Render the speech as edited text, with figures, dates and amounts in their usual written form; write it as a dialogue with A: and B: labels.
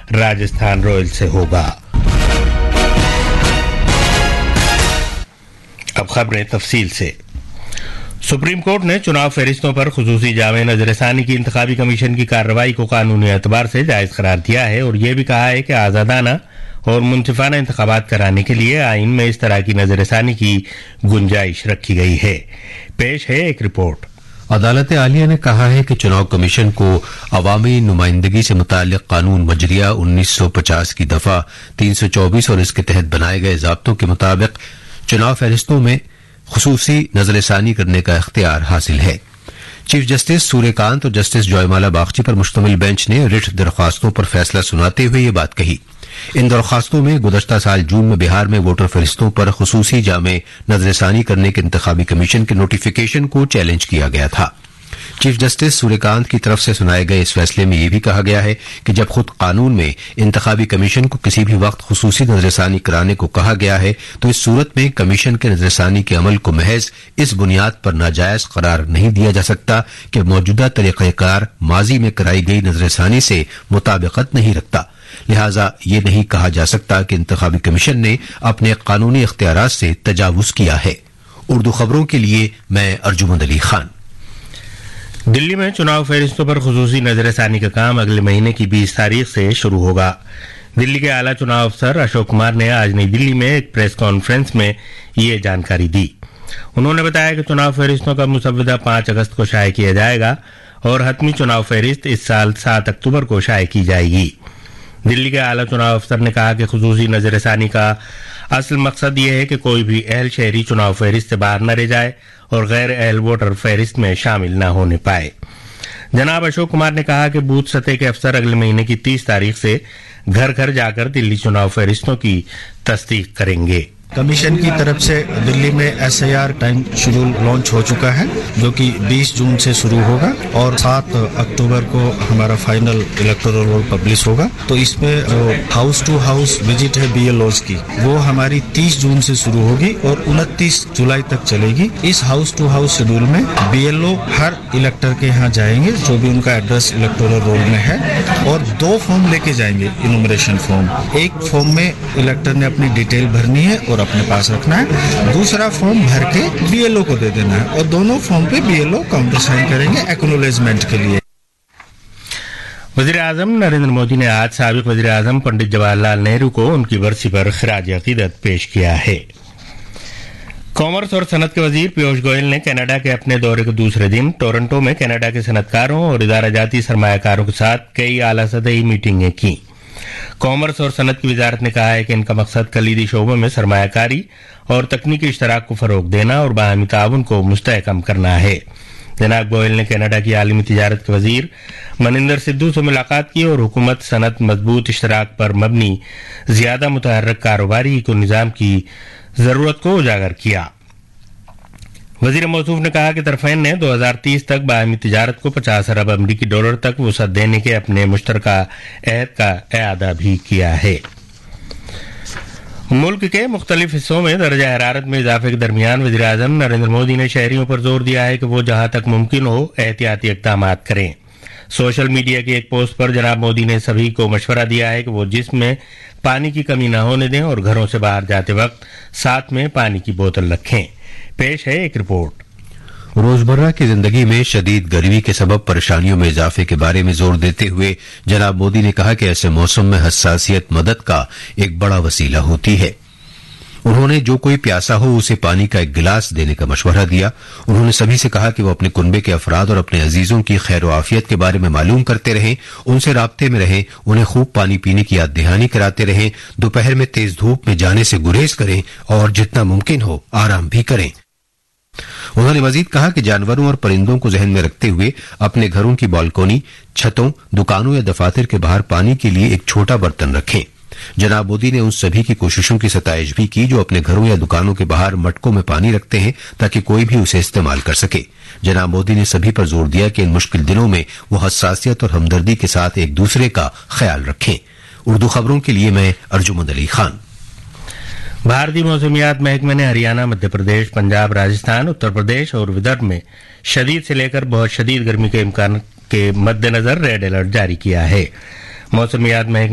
A: Rajasthan Royals से होगा। अब खबरें तफसील से। सुप्रीम कोर्ट ने चुनाव फहरिस्तों पर खुसूसी जामे नजरसानी की इंतखाबी कमीशन की कार्रवाई को कानूनी एतबार से जायज करार दिया है और यह भी कहा है कि आजादाना और मुनसिफाना इंतखाबात कराने के लिए आइन में इस तरह की नजरसानी की गुंजाइश रखी गई है। पेश है एक रिपोर्ट।
B: अदालत आलिया ने कहा है कि चुनाव कमीशन को अवामी नुमाइंदगी से मुताल्लिक कानून मजरिया 1950 की दफा 324 और इसके तहत बनाए गए ज़ाब्तों के मुताबिक चुनाव फहरिस्तों में खुसूसी नजरसानी करने का इख्तियार हासिल है। चीफ जस्टिस सूर्यकांत और जस्टिस जॉयमाला बागची पर मुश्तमिल बेंच ने रिट दरख्वास्तों पर फैसला सुनाते हुए ये बात कही। इन दरख्वास्तों में गुज़श्ता साल जून में बिहार में वोटर फहरिस्तों पर खुसूसी जामे नजरसानी करने के इंतखाबी कमीशन के नोटिफिकेशन को चैलेंज किया गया था। चीफ जस्टिस सूर्यकांत की तरफ से सुनाए गए इस फैसले में यह भी कहा गया है कि जब खुद कानून में इंतखाबी कमीशन को किसी भी वक्त खुसूसी नजरसानी कराने को कहा गया है तो इस सूरत में कमीशन के नजरसानी के अमल को महज इस बुनियाद पर नाजायज करार नहीं दिया जा सकता कि मौजूदा तरीक़ाकार माजी में कराई गई नजरसानी से मुताबिकत नहीं रखता। लिहाजा ये नहीं कहा जा सकता कि इंतखाबी कमीशन ने अपने कानूनी इख्तियारात से तजावुज किया है। उर्दू खबरों के लिए मैं अर्जुमंद अली खान।
A: दिल्ली में चुनाव फहरिस्तों पर खुसूसी नजरसानी का काम अगले महीने की 20 तारीख से शुरू होगा। दिल्ली के आला चुनाव अफसर अशोक कुमार ने आज नई दिल्ली में एक प्रेस कॉन्फ्रेंस में ये जानकारी दी। उन्होंने बताया कि चुनाव फहरिस्तों का मुसव्वदा 5 अगस्त को शाये किया जाएगा और हतमी चुनाव फहरिस्त इस साल 7 अक्टूबर को शाये की जाएगी। दिल्ली के आला चुनाव अफसर ने कहा कि खुसूसी नजरसानी का असल मकसद ये है कि कोई भी अहल शहरी चुनाव फहरिस्त से बाहर न रह जाए और गैर अहल वोटर फहरिस्त में शामिल न होने पाए। जनाब अशोक कुमार ने कहा कि बूथ सतह के अफसर अगले महीने की 30 तारीख से घर घर जाकर दिल्ली चुनाव फहरिस्तों की तस्दीक करेंगे।
C: कमीशन की तरफ से दिल्ली में SIR टाइम शेड्यूल लॉन्च हो चुका है जो कि 20 जून से शुरू होगा और 7 अक्टूबर को हमारा फाइनल इलेक्टोरल रोल पब्लिश होगा। तो इसमें जो हाउस टू हाउस विजिट है BLOs की वो हमारी 30 जून से शुरू होगी और 29 जुलाई तक चलेगी। इस हाउस टू हाउस शेड्यूल में BLO हर इलेक्टर के यहाँ जाएंगे जो भी उनका एड्रेस इलेक्टोरल रोल में है और 2 फॉर्म लेके जाएंगे इनुमरेशन फॉर्म। एक फॉर्म में इलेक्टर ने अपनी डिटेल भरनी है और अपने पास रखना है, दूसरा फॉर्म भर के BLO को दे देना है और दोनों फॉर्म पे BLO काउंटर साइन करेंगे एक्नॉलेजमेंट के लिए।
A: वज़ीर आज़म नरेंद्र मोदी ने आज साबिक वज़ीर आज़म पंडित जवाहरलाल नेहरू को उनकी बरसी पर खिराज अकीदत पेश किया है। कॉमर्स और सनत के वजीर पीयूष गोयल ने कनाडा के अपने दौरे के दूसरे दिन टोरंटो में कनाडा के सनतकारों और इदारा जाती सरमायाकारों के साथ कई आला सतही मीटिंगें की। कॉमर्स और सनत की वजारत ने कहा है कि इनका मकसद कलीदी शोबों में सरमायाकारी और तकनीकी इश्तराक को फरोग देना और बाहमी ताउन को मुस्तहकम करना है। जनाब गोयल ने कनाडा की आलमी तिजारत के वजीर मनिंदर सिद्धू से मुलाकात की और हुकूमत सनत मजबूत इश्तराक पर मबनी ज्यादा मुतहर्रक कारोबारी को निजाम की जरूरत को उजागर किया। वजीर मौसूफ ने कहा कि तरफैन ने 2030 तक बाहमी तिजारत को 50 अरब अमरीकी डॉलर तक वसअत देने के अपने मुश्तरका अहद का एआदा भी किया है। मुल्क के मुख्तलिफ हिस्सों में दर्जा हरारत में इजाफे के दरमियान वज़ीर आज़म नरेंद्र मोदी ने शहरियों पर जोर दिया है कि वो जहां तक मुमकिन हो एहतियाती इक़दामात करें। सोशल मीडिया की एक पोस्ट पर जनाब मोदी ने सभी को मशवरा दिया है कि वो जिस्म में पानी की कमी न होने दें और घरों से बाहर जाते वक्त साथ में पानी की बोतल रखें। पेश है एक रिपोर्ट।
B: रोजमर्रा की जिंदगी में शदीद गर्मी के सबब परेशानियों में इजाफे के बारे में जोर देते हुए जनाब मोदी ने कहा कि ऐसे मौसम में हसासियत मदद का एक बड़ा वसीला होती है। उन्होंने जो कोई प्यासा हो उसे पानी का एक गिलास देने का मशवरा दिया। उन्होंने सभी से कहा कि वो अपने कुनबे के अफराद और अपने अजीजों की खैर व आफियत के बारे में मालूम करते रहें, उनसे राब्ते में रहें, उन्हें खूब पानी पीने की याद दहानी कराते रहें, दोपहर में तेज धूप में जाने से गुरेज करें और जितना मुमकिन हो आराम भी करें। उन्होंने मजीद कहा कि जानवरों और परिंदों को जहन में रखते हुए अपने घरों की बालकोनी, छतों, दुकानों या दफातर के बाहर पानी के लिए एक छोटा बर्तन रखें। जनाब मोदी ने उन सभी की कोशिशों की सताइश भी की जो अपने घरों या दुकानों के बाहर मटकों में पानी रखते हैं ताकि कोई भी उसे इस्तेमाल कर सके। जनाब मोदी ने सभी पर जोर दिया कि इन मुश्किल दिनों में वो हसासियत और हमदर्दी के साथ एक दूसरे का ख्याल रखें। उर्दू खबरों के लिए मैं अर्जुमंद अली खान।
A: भारतीय मौसमियात महकमे ने हरियाणा, मध्य प्रदेश, पंजाब, राजस्थान, उत्तर प्रदेश और विदर्भ में शदीद से लेकर बहुत शदीद गर्मी के इम्कान के मद्देनजर रेड अलर्ट जारी किया है। मौसमियात महकमे